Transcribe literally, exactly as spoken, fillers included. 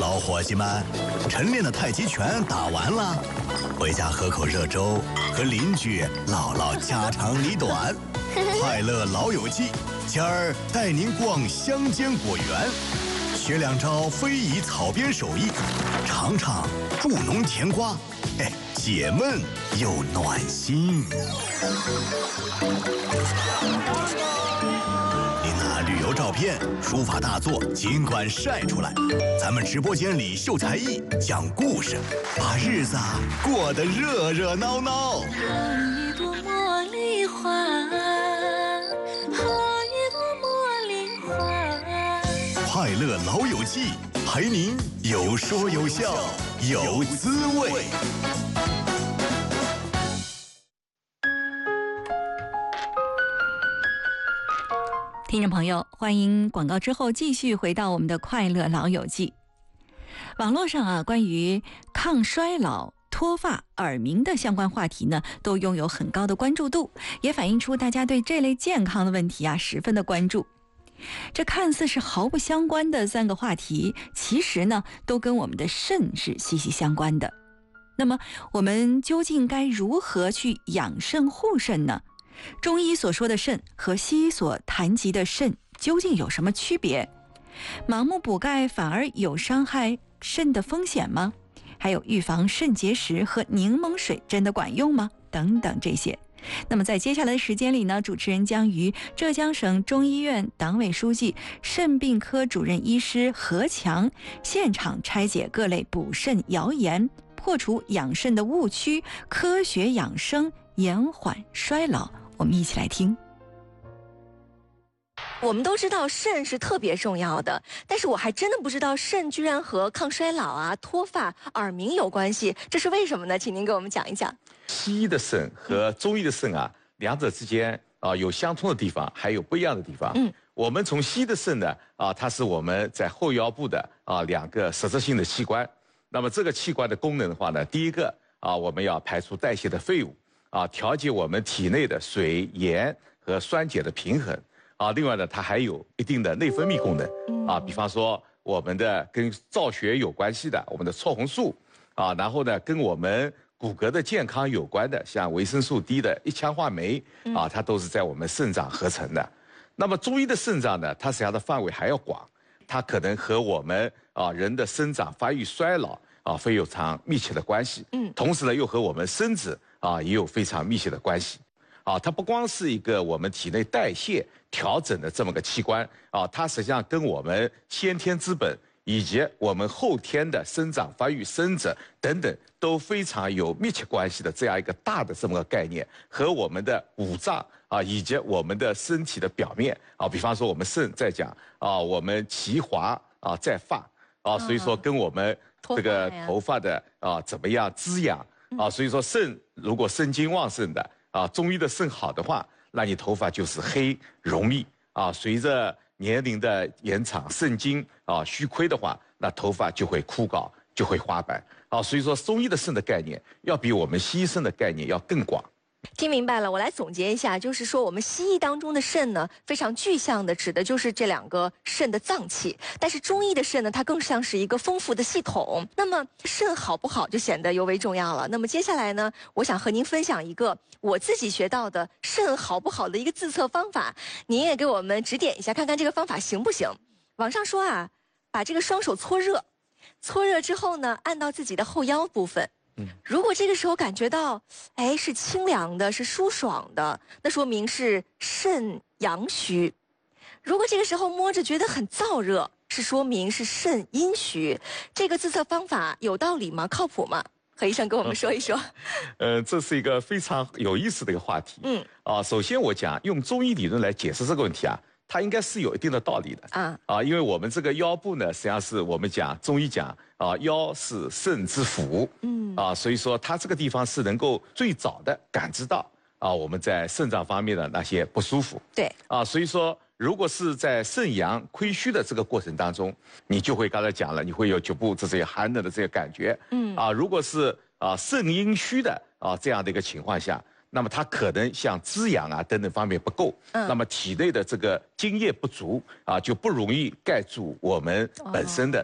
老伙计们，晨练的太极拳打完了，回家喝口热粥，和邻居唠唠家长里短。快乐老友记，今儿带您逛乡间果园，学两招非遗草编手艺，尝尝助农甜瓜，哎，解闷又暖心。您拿旅游照片、书法大作尽管晒出来，咱们直播间里秀才艺、讲故事，把日子过得热热闹闹。 好一朵茉莉花，好一朵茉莉花。 快乐老友记，陪您有说有笑有滋味。 听众朋友，欢迎广告之后继续回到我们的快乐老友记。网络上啊，关于抗衰老、脱发、耳鸣的相关话题呢，都拥有很高的关注度，也反映出大家对这类健康的问题啊十分的关注。这看似是毫不相关的三个话题，其实呢，都跟我们的肾是息息相关的。那么，我们究竟该如何去养肾护肾呢？中医所说的肾和西医所谈及的肾究竟有什么区别？盲目补钙反而有伤害肾的风险吗？还有预防肾结石和柠檬水真的管用吗？等等这些。那么在接下来的时间里呢，主持人将与浙江省中医院党委书记、肾病科主任医师何强现场拆解各类补肾谣言，破除养肾的误区，科学养生，延缓衰老。我们一起来听。 我们都知道肾是特别重要的，但是我还真的不知道肾居然和抗衰老啊、脱发、耳鸣有关系，这是为什么呢？请您给我们讲一讲。 西医的肾和中医的肾啊，两者之间啊有相通的地方，还有不一样的地方。嗯，我们从西医的肾呢啊，它是我们在后腰部的啊两个实质性的器官。那么这个器官的功能的话呢，第一个啊，我们要排出代谢的废物。啊，调节我们体内的水、盐和酸碱的平衡啊。另外呢，它还有一定的内分泌功能啊，比方说我们的跟造血有关系的我们的促红素啊，然后呢，跟我们骨骼的健康有关的，像维生素 D 的一羟化酶啊，它都是在我们肾脏合成的。那么中医的肾脏呢，它实际上的范围还要广，它可能和我们啊人的生长发育衰老啊非常密切的关系。嗯，同时呢，又和我们身子啊，也有非常密切的关系，啊，它不光是一个我们体内代谢调整的这么个器官，啊，它实际上跟我们先天之本以及我们后天的生长发育、生殖等等都非常有密切关系的这样一个大的这么个概念，和我们的五脏啊，以及我们的身体的表面啊，比方说我们肾在讲啊，我们其华啊在发啊，所以说跟我们这个头发的啊怎么样滋养。啊，所以说肾如果肾精旺盛的啊，中医的肾好的话，那你头发就是黑浓密啊。随着年龄的延长，肾精啊虚亏的话，那头发就会枯槁，就会花白啊。所以说中医的肾的概念要比我们西医肾的概念要更广。 听明白了，我来总结一下，就是说我们西医当中的肾呢，非常具象的指的就是这两个肾的脏器，但是中医的肾呢，它更像是一个丰富的系统。那么肾好不好就显得尤为重要了。那么接下来呢，我想和您分享一个我自己学到的肾好不好的一个自测方法，您也给我们指点一下，看看这个方法行不行。网上说啊，把这个双手搓热，搓热之后呢，按到自己的后腰部分。如果这个时候感觉到，哎，是清凉的，是舒爽的，那说明是肾阳虚；如果这个时候摸着觉得很燥热，是说明是肾阴虚。这个自测方法有道理吗？靠谱吗？何医生跟我们说一说。 呃，这是一个非常有意思的一个话题。嗯，啊，首先我讲用中医理论来解释这个问题啊。它应该是有一定的道理的啊啊，因为我们这个腰部呢，实际上是我们讲中医讲啊，腰是肾之府，嗯啊，所以说它这个地方是能够最早的感知到啊我们在肾脏方面的那些不舒服， 对啊，所以说如果是在肾阳亏虚的这个过程当中，你就会刚才讲了，你会有局部这些寒冷的这个感觉，嗯啊，如果是啊肾阴虚的啊这样的一个情况下。那么它可能像滋养啊等等方面不够，嗯，那么体内的这个津液不足啊，就不容易盖住我们本身的